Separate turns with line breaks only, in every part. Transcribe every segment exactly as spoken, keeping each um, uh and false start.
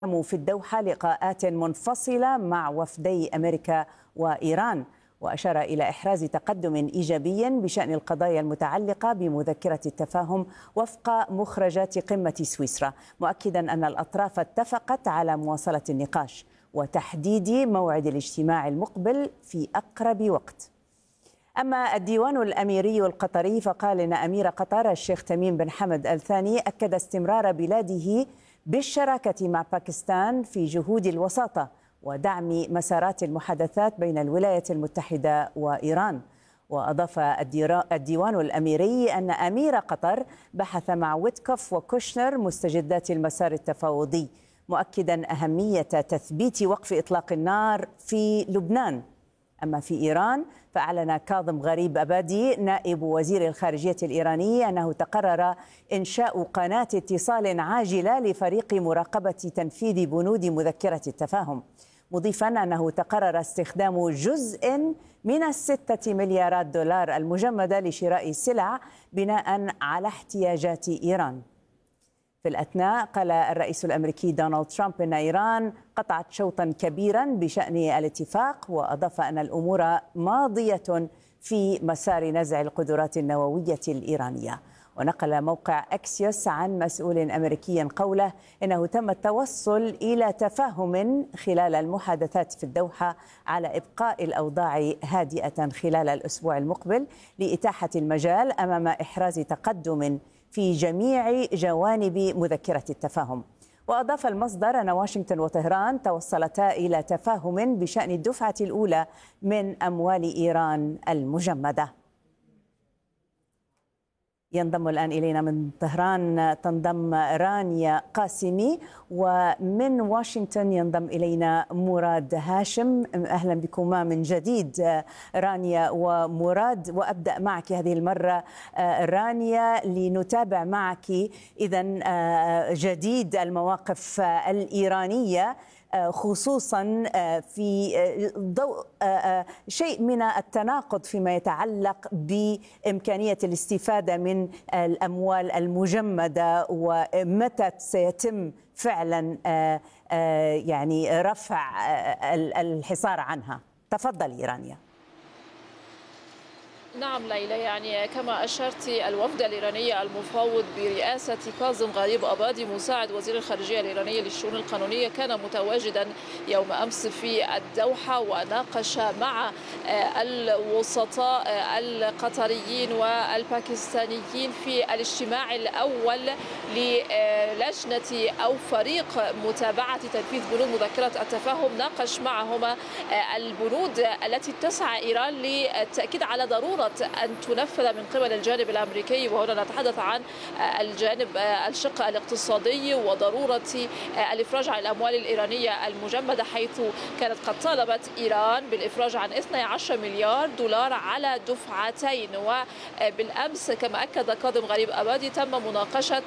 في الدوحة لقاءات منفصلة مع وفدي أمريكا وإيران، وأشار إلى إحراز تقدم إيجابي بشأن القضايا المتعلقة بمذكرة التفاهم وفق مخرجات قمة سويسرا، مؤكدا أن الأطراف اتفقت على مواصلة النقاش وتحديد موعد الاجتماع المقبل في أقرب وقت. أما الديوان الأميري القطري فقال إن أمير قطر الشيخ تميم بن حمد آل ثاني أكد استمرار بلاده بالشراكة مع باكستان في جهود الوساطة ودعم مسارات المحادثات بين الولايات المتحدة وإيران. وأضاف الديوان الأميري أن أمير قطر بحث مع ويتكوف وكوشنر مستجدات المسار التفاوضي، مؤكدا أهمية تثبيت وقف إطلاق النار في لبنان. أما في إيران فأعلن كاظم غريب أبادي نائب وزير الخارجية الإيراني أنه تقرر إنشاء قناة اتصال عاجلة لفريق مراقبة تنفيذ بنود مذكرة التفاهم، مضيفا أنه تقرر استخدام جزء من الستة مليارات دولار المجمدة لشراء السلع بناء على احتياجات إيران. في الأثناء قال الرئيس الأمريكي دونالد ترامب أن إيران قطعت شوطا كبيرا بشأن الاتفاق، وأضاف أن الأمور ماضية في مسار نزع القدرات النووية الإيرانية. ونقل موقع أكسيوس عن مسؤول أمريكي قوله إنه تم التوصل إلى تفاهم خلال المحادثات في الدوحة على إبقاء الأوضاع هادئة خلال الأسبوع المقبل لإتاحة المجال أمام إحراز تقدم في جميع جوانب مذكرة التفاهم. وأضاف المصدر أن واشنطن وطهران توصلتا إلى تفاهم بشأن الدفعة الأولى من أموال إيران المجمدة. ينضم الآن إلينا من طهران تنضم رانيا قاسمي، ومن واشنطن ينضم إلينا مراد هاشم. أهلا بكما من جديد رانيا ومراد، وأبدأ معك هذه المرة رانيا لنتابع معك إذن جديد المواقف الإيرانية، خصوصا في ضوء شيء من التناقض فيما يتعلق بإمكانية الاستفادة من الأموال المجمدة ومتى سيتم فعلا يعني رفع الحصار عنها. تفضلي رانيا.
نعم ليلى، يعني كما أشرت الوفد الإيراني المفوض برئاسة كاظم غريب أبادي مساعد وزير الخارجية الإيرانية للشؤون القانونية كان متواجدا يوم أمس في الدوحة، وناقش مع الوسطاء القطريين والباكستانيين في الاجتماع الأول للجنة أو فريق متابعة تنفيذ بنود مذكرة التفاهم. ناقش معهما البنود التي تسعى إيران للتأكيد على ضرورة أن تنفذ من قبل الجانب الأمريكي، وهنا نتحدث عن الجانب الشق الاقتصادي وضرورة الإفراج عن الأموال الإيرانية المجمدة، حيث كانت قد طالبت إيران بالإفراج عن اثني عشر مليار دولار على دفعتين. وبالأمس كما أكد كاظم غريب أبادي تم مناقشة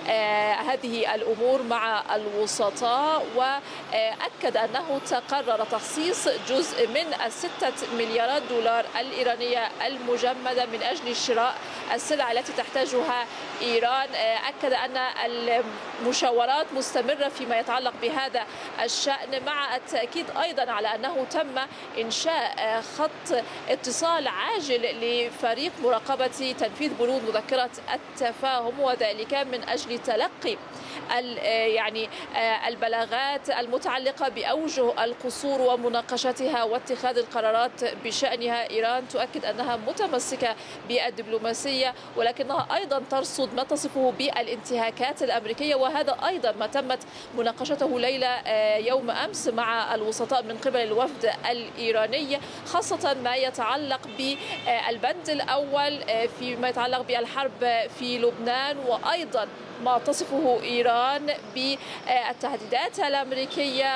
هذه الأمور مع الوسطاء، وأكد أنه تقرر تخصيص جزء من الستة مليارات دولار الإيرانية المجمدة من أجل شراء السلع التي تحتاجها إيران. أكد أن المشاورات مستمرة فيما يتعلق بهذا الشأن، مع التأكيد أيضا على أنه تم إنشاء خط اتصال عاجل لفريق مراقبة تنفيذ بنود مذكرة التفاهم، وذلك من أجل تلقي يعني البلاغات المتعلقة بأوجه القصور ومناقشتها واتخاذ القرارات بشأنها. إيران تؤكد أنها متمسكة بالدبلوماسية، ولكنها أيضا ترصد ما تصفه بالانتهاكات الأمريكية، وهذا أيضا ما تمت مناقشته ليلة يوم أمس مع الوسطاء من قبل الوفد الإيراني، خاصة ما يتعلق بالبند الأول فيما يتعلق بالحرب في لبنان، وأيضا ما تصفه إيران بالتهديدات الأمريكية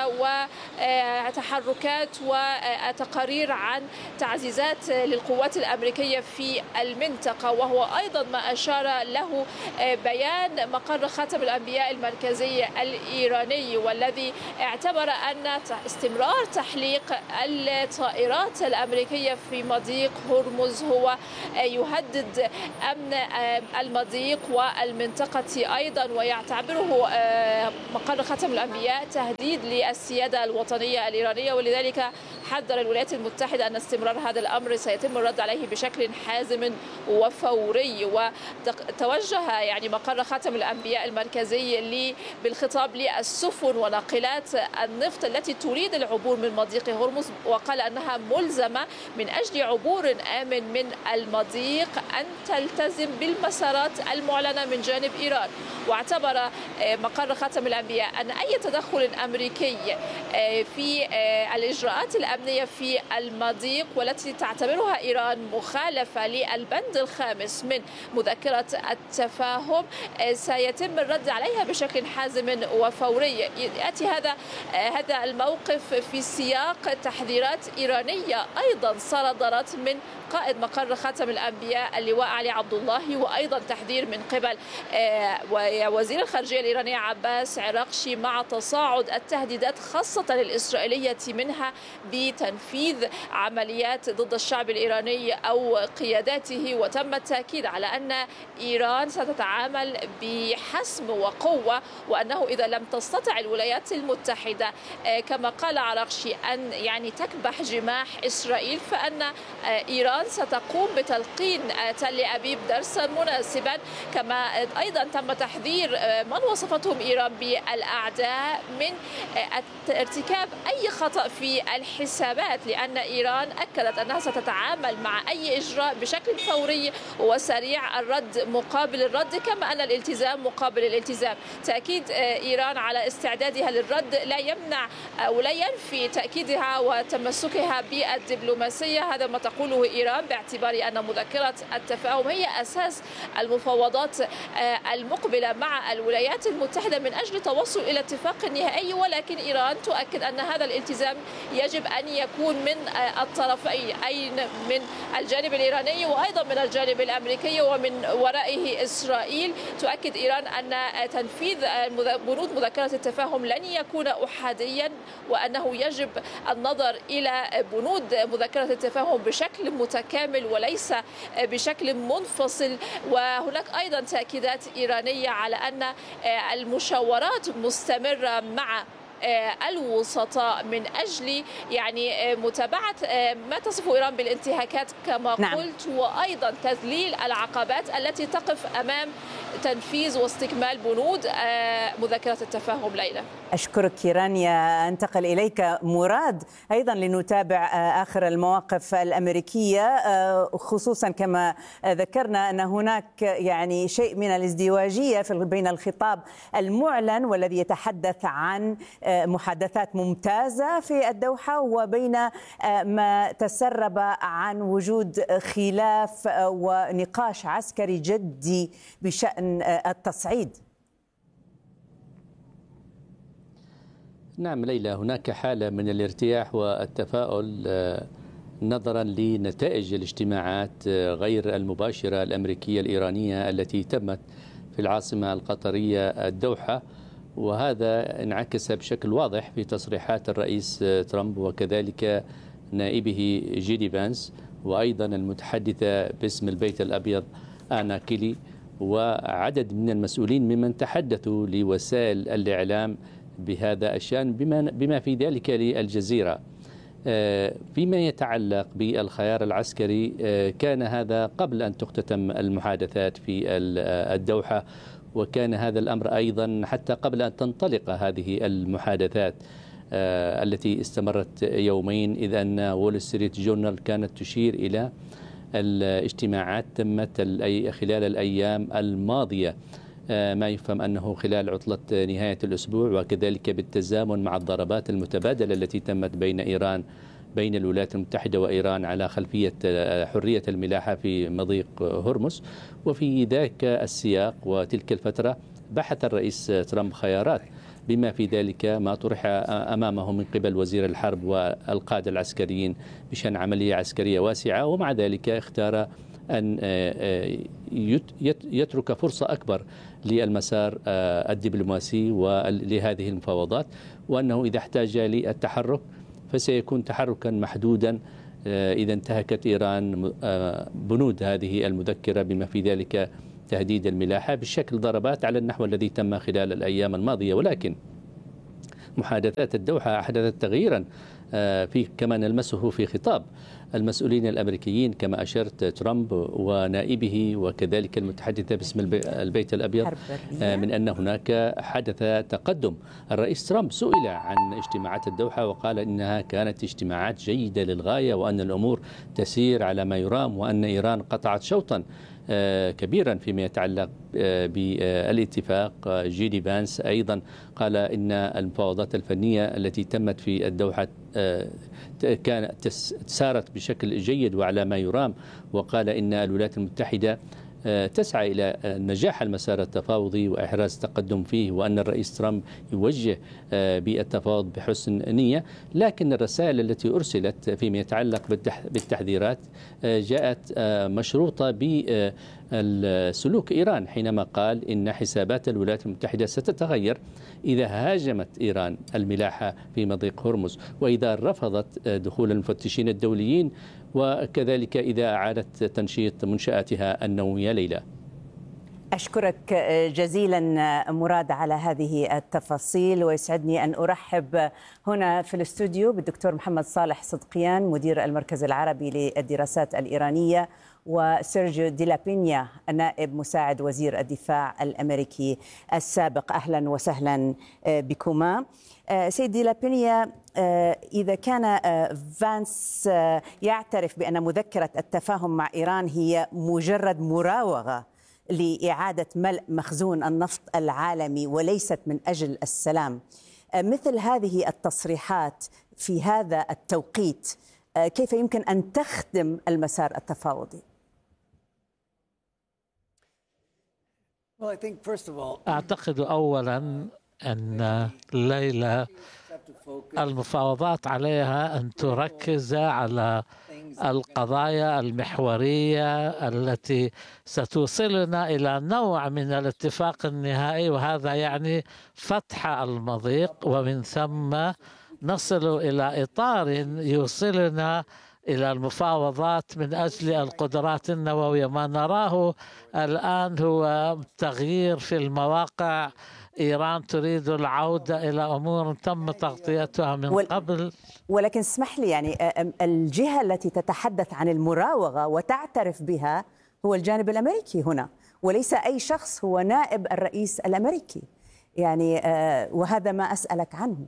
وتحركات وتقارير عن تعزيزات للقوات الأمريكية في المنطقة، وهو أيضا ما أشار له بيان مقر خاتم الأنبياء المركزي الإيراني، والذي اعتبر أن استمرار تحليق الطائرات الأمريكية في مضيق هرمز هو يهدد أمن المضيق والمنطقة أيضا ويعتبره مقر ختم الأنبياء تهديد للسيادة الوطنية الإيرانية، ولذلك حذر الولايات المتحدة أن استمرار هذا الأمر سيتم الرد عليه بشكل حازم وفوري. وتوجه يعني مقر ختم الأنبياء المركزي بالخطاب للسفن وناقلات النفط التي تريد العبور من مضيق هرمز، وقال أنها ملزمة من أجل عبور آمن من المضيق أن تلتزم بالمسارات المعلنة من جانب إيران. واعتبر مقر ختم الأنبياء أن أي تدخل أمريكي في الإجراءات الأمنية في المضيق والتي تعتبرها إيران مخالفة للبند الخامس من مذكرة التفاهم سيتم الرد عليها بشكل حازم وفوري. يأتي هذا هذا الموقف في سياق تحذيرات إيرانية أيضا صدرت من قائد مقر ختم الأنبياء اللواء علي عبد الله، وأيضا تحذير من قبل وزير الخارجية الإيراني عباس عراقشي مع تصاعد التهديدات خاصة الإسرائيلية منها بتنفيذ عمليات ضد الشعب الإيراني أو قياداته. وتم التأكيد على أن إيران ستتعامل بحسم وقوة، وأنه إذا لم تستطع الولايات المتحدة كما قال عراقشي أن يعني تكبح جماح إسرائيل، فأن إيران ستقوم بتلقين تل أبيب درسا مناسبا. كما أيضا تم تحذير من وصفتهم إيران بالأعداء من ارتكاب أي خطأ في الحسابات، لأن إيران أكدت أنها ستتعامل مع أي إجراء بشكل فوري وسريع، الرد مقابل الرد كما أن الالتزام مقابل الالتزام. تأكيد إيران على استعدادها للرد لا يمنع أو لا ينفي تأكيدها وتمسكها بالدبلوماسية. هذا ما تقوله إيران باعتبار أن مذكرة التفاهم هي أساس المفاوضات المقبلة مع الولايات المتحدة من أجل التوصل إلى اتفاق نهائي. ولكن إيران تؤكد أن هذا الالتزام يجب أن يكون من الطرفين، أي من الجانب الإيراني وأيضا من الجانب الأمريكي ومن ورائه إسرائيل. تؤكد إيران أن تنفيذ بنود مذكرة التفاهم لن يكون أحاديا، وأنه يجب النظر إلى بنود مذكرة التفاهم بشكل متكامل وليس بشكل منفصل. وهناك أيضا تأكيدات إيرانية على أن المشاورات مستمرة مع الوسطاء من أجل يعني متابعة ما تصف إيران بالانتهاكات كما نعم. قلت، وأيضا تذليل العقبات التي تقف أمام تنفيذ واستكمال بنود مذكرة التفاهم. ليلى،
أشكرك رانيا. أنتقل إليك مراد أيضا لنتابع آخر المواقف الأمريكية، خصوصا كما ذكرنا أن هناك يعني شيء من الازدواجية بين الخطاب المعلن والذي يتحدث عن محادثات ممتازة في الدوحة وبين ما تسرب عن وجود خلاف ونقاش عسكري جدي بشأن التصعيد.
نعم ليلى، هناك حالة من الارتياح والتفاؤل نظرا لنتائج الاجتماعات غير المباشرة الأمريكية الإيرانية التي تمت في العاصمة القطرية الدوحة، وهذا انعكس بشكل واضح في تصريحات الرئيس ترامب وكذلك نائبه جيدي فانس، وأيضا المتحدثة باسم البيت الأبيض آنا كيلي، وعدد من المسؤولين ممن تحدثوا لوسائل الإعلام بهذا الشأن بما في ذلك للجزيرة. فيما يتعلق بالخيار العسكري كان هذا قبل أن تختتم المحادثات في الدوحة، وكان هذا الأمر أيضا حتى قبل أن تنطلق هذه المحادثات التي استمرت يومين، إذ أن وول ستريت جورنال كانت تشير إلى الاجتماعات تمت خلال الأيام الماضية، ما يفهم أنه خلال عطلة نهاية الأسبوع، وكذلك بالتزامن مع الضربات المتبادلة التي تمت بين إيران بين الولايات المتحدة وإيران على خلفية حرية الملاحة في مضيق هرمز. وفي ذاك السياق وتلك الفترة بحث الرئيس ترامب خيارات بما في ذلك ما طرح أمامه من قبل وزير الحرب والقادة العسكريين بشأن عملية عسكرية واسعة، ومع ذلك اختار أن يترك فرصة أكبر للمسار الدبلوماسي ولهذه المفاوضات، وأنه إذا احتاج للتحرك فسيكون تحركا محدودا إذا انتهكت إيران بنود هذه المذكرة بما في ذلك تهديد الملاحة بشكل ضربات على النحو الذي تم خلال الأيام الماضية. ولكن محادثات الدوحة أحدثت تغييرا في كما نلمسه في خطاب المسؤولين الأمريكيين كما أشرت، ترامب ونائبه وكذلك المتحدثة باسم البيت الأبيض، من أن هناك حدث تقدم. الرئيس ترامب سئل عن اجتماعات الدوحة وقال إنها كانت اجتماعات جيدة للغاية وأن الأمور تسير على ما يرام، وأن إيران قطعت شوطا كبيرا فيما يتعلق بالاتفاق. جيدي فانس أيضا قال إن المفاوضات الفنية التي تمت في الدوحة كانت سارت بشكل جيد وعلى ما يرام، وقال إن الولايات المتحدة تسعى إلى نجاح المسار التفاوضي وإحراز تقدم فيه، وأن الرئيس ترامب يوجه بالتفاوض بحسن نية. لكن الرسائل التي أرسلت فيما يتعلق بالتحذيرات جاءت مشروطة بسلوك إيران، حينما قال إن حسابات الولايات المتحدة ستتغير إذا هاجمت إيران الملاحة في مضيق هرمز، وإذا رفضت دخول المفتشين الدوليين، وكذلك إذا أعادت تنشيط منشآتها النووية. ليلى،
أشكرك جزيلا مراد على هذه التفاصيل، ويسعدني أن أرحب هنا في الاستوديو بالدكتور محمد صالح صدقيان مدير المركز العربي للدراسات الإيرانية، وسيرجيو دي لابينيا نائب مساعد وزير الدفاع الأمريكي السابق. أهلا وسهلا بكما. سيدي لابينيا، إذا كان فانس يعترف بأن مذكرة التفاهم مع إيران هي مجرد مراوغة لإعادة ملء مخزون النفط العالمي وليست من أجل السلام، مثل هذه التصريحات في هذا التوقيت كيف يمكن أن تخدم المسار التفاوضي؟
أعتقد أولا أن ليلى المفاوضات عليها أن تركز على القضايا المحورية التي ستوصلنا إلى نوع من الاتفاق النهائي، وهذا يعني فتح المضيق، ومن ثم نصل إلى إطار يوصلنا إلى المفاوضات من أجل القدرات النووية. ما نراه الآن هو تغيير في المواقع. إيران تريد العودة إلى أمور تم تغطيتها من قبل.
ولكن اسمح لي، يعني الجهة التي تتحدث عن المراوغة وتعترف بها هو الجانب الأمريكي هنا، وليس أي شخص هو نائب الرئيس الأمريكي، يعني وهذا ما أسألك عنه.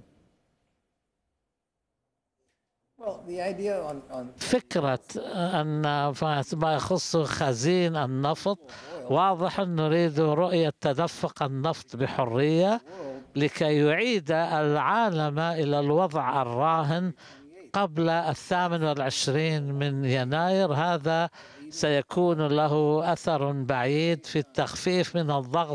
فكرة أن ما يخص خزين النفط، واضح أن نريد رؤية تدفق النفط بحرية لكي يعيد العالم إلى الوضع الراهن قبل الثامن والعشرين من يناير. هذا سيكون له أثر بعيد في التخفيف من الضغط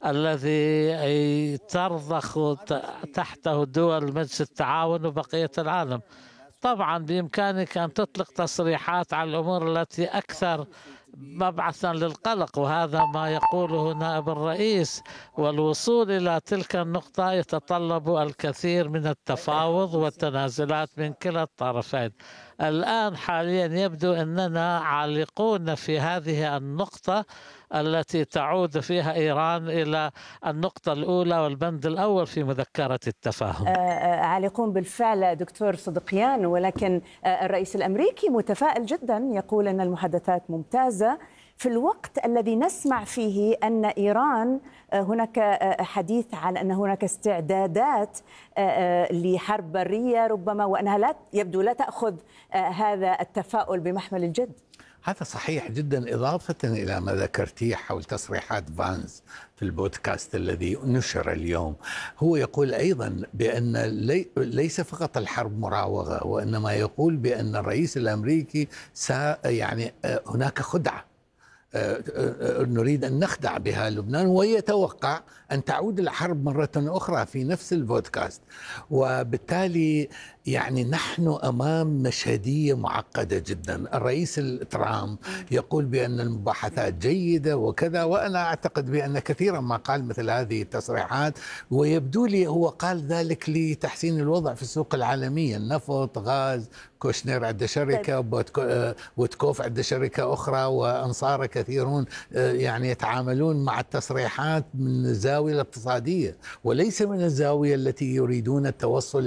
الذي ترضخ تحته دول مجلس التعاون وبقية العالم. طبعا بإمكانك أن تطلق تصريحات على الأمور التي أكثر مبعثا للقلق، وهذا ما يقوله نائب الرئيس، والوصول إلى تلك النقطة يتطلب الكثير من التفاوض والتنازلات من كلا الطرفين. الآن حاليا يبدو أننا عالقون في هذه النقطة التي تعود فيها إيران إلى النقطة الأولى والبند الأول في مذكرة التفاهم.
عالقون بالفعل دكتور صدقيان، ولكن الرئيس الأمريكي متفائل جدا، يقول أن المحادثات ممتازة في الوقت الذي نسمع فيه أن إيران هناك حديث عن أن هناك استعدادات لحرب برية ربما، وأنها لا يبدو لا تأخذ هذا التفاؤل بمحمل الجد.
هذا صحيح جدا، إضافة إلى ما ذكرتيه حول تصريحات فانس في البودكاست الذي نشر اليوم. هو يقول أيضا بأن لي ليس فقط الحرب مراوغة، وإنما يقول بأن الرئيس الأمريكي سا يعني هناك خدعة نريد أن نخدع بها لبنان، ويتوقع أن تعود الحرب مرة أخرى في نفس البودكاست. وبالتالي يعني نحن أمام مشهدية معقدة جدا. الرئيس ترامب يقول بأن المباحثات جيدة وكذا، وأنا أعتقد بأن كثيرا ما قال مثل هذه التصريحات، ويبدو لي هو قال ذلك لتحسين الوضع في السوق العالمية، النفط، غاز، كوشنير عنده شركة، ووتكوف عنده شركة أخرى، وأنصاره كثيرون يعني يتعاملون مع التصريحات من الزاوية الاقتصادية وليس من الزاوية التي يريدون التوصل